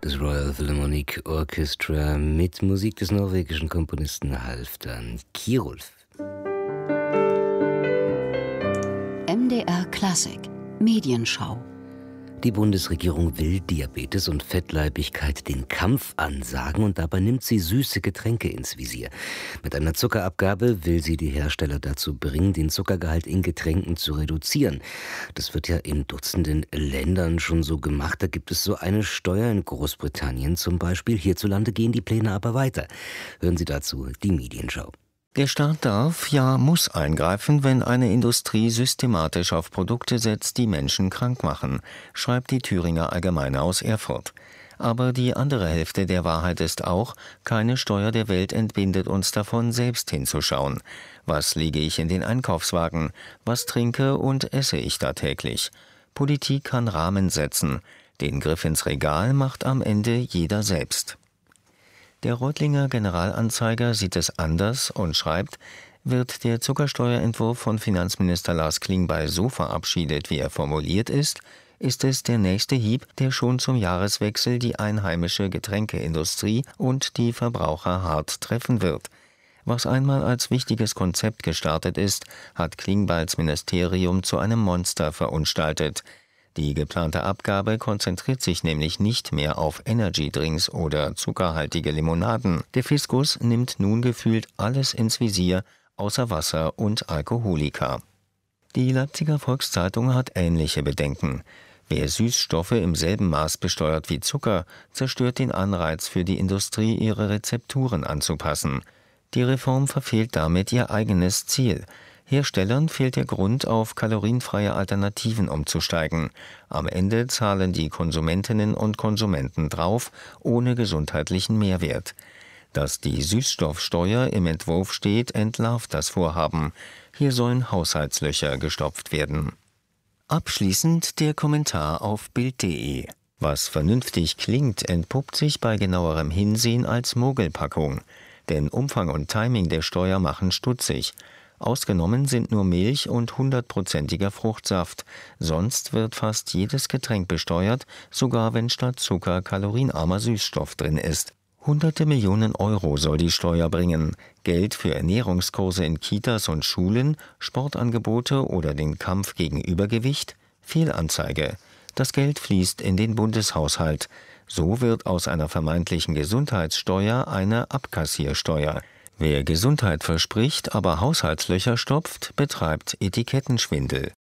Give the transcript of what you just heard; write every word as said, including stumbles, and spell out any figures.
Das Royal Philharmonic Orchestra mit Musik des norwegischen Komponisten Halfdan Kjerulf. M D R Klassik Medienschau. Die Bundesregierung will Diabetes und Fettleibigkeit den Kampf ansagen und dabei nimmt sie süße Getränke ins Visier. Mit einer Zuckerabgabe will sie die Hersteller dazu bringen, den Zuckergehalt in Getränken zu reduzieren. Das wird ja in Dutzenden Ländern schon so gemacht. Da gibt es so eine Steuer in Großbritannien zum Beispiel. Hierzulande gehen die Pläne aber weiter. Hören Sie dazu die Medienschau. Der Staat darf, ja muss eingreifen, wenn eine Industrie systematisch auf Produkte setzt, die Menschen krank machen, schreibt die Thüringer Allgemeine aus Erfurt. Aber die andere Hälfte der Wahrheit ist auch, keine Steuer der Welt entbindet uns davon, selbst hinzuschauen. Was lege ich in den Einkaufswagen? Was trinke und esse ich da täglich? Politik kann Rahmen setzen. Den Griff ins Regal macht am Ende jeder selbst. Der Reutlinger Generalanzeiger sieht es anders und schreibt, wird der Zuckersteuerentwurf von Finanzminister Lars Klingbeil so verabschiedet, wie er formuliert ist, ist es der nächste Hieb, der schon zum Jahreswechsel die einheimische Getränkeindustrie und die Verbraucher hart treffen wird. Was einmal als wichtiges Konzept gestartet ist, hat Klingbeils Ministerium zu einem Monster verunstaltet. Die geplante Abgabe konzentriert sich nämlich nicht mehr auf Energydrinks oder zuckerhaltige Limonaden. Der Fiskus nimmt nun gefühlt alles ins Visier, außer Wasser und Alkoholika. Die Leipziger Volkszeitung hat ähnliche Bedenken. Wer Süßstoffe im selben Maß besteuert wie Zucker, zerstört den Anreiz für die Industrie, ihre Rezepturen anzupassen. Die Reform verfehlt damit ihr eigenes Ziel. Herstellern fehlt der Grund, auf kalorienfreie Alternativen umzusteigen. Am Ende zahlen die Konsumentinnen und Konsumenten drauf, ohne gesundheitlichen Mehrwert. Dass die Süßstoffsteuer im Entwurf steht, entlarvt das Vorhaben. Hier sollen Haushaltslöcher gestopft werden. Abschließend der Kommentar auf Bild punkt de. Was vernünftig klingt, entpuppt sich bei genauerem Hinsehen als Mogelpackung. Denn Umfang und Timing der Steuer machen stutzig. Ausgenommen sind nur Milch und hundertprozentiger Fruchtsaft. Sonst wird fast jedes Getränk besteuert, sogar wenn statt Zucker kalorienarmer Süßstoff drin ist. Hunderte Millionen Euro soll die Steuer bringen. Geld für Ernährungskurse in Kitas und Schulen, Sportangebote oder den Kampf gegen Übergewicht? Fehlanzeige. Das Geld fließt in den Bundeshaushalt. So wird aus einer vermeintlichen Gesundheitssteuer eine Abkassiersteuer. Wer Gesundheit verspricht, aber Haushaltslöcher stopft, betreibt Etikettenschwindel.